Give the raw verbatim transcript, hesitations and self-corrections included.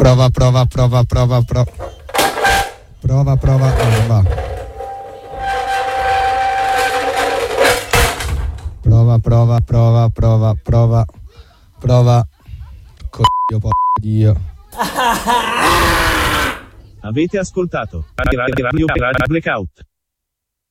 Prova, prova, prova, prova, prova. Prova, prova, oh, va. Prova, prova, prova, prova, prova. Prova. Coglio, po' Dio. Avete ascoltato Radio Radio Radio Blackout.